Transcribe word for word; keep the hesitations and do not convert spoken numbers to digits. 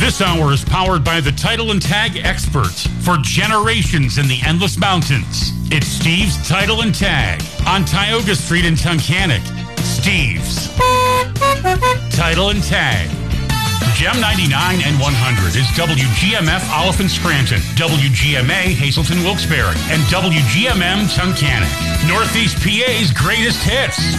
This hour is powered by the Title and Tag experts for generations in the Endless Mountains. It's Steve's Title and Tag on Tioga Street in Tunkhannock. Steve's Title and Tag. Gem ninety-nine and one hundred is W G M F Oliphant Scranton, W G M A Hazleton Wilkes-Barre, and W G M M Tunkhannock. Northeast P A's greatest hits.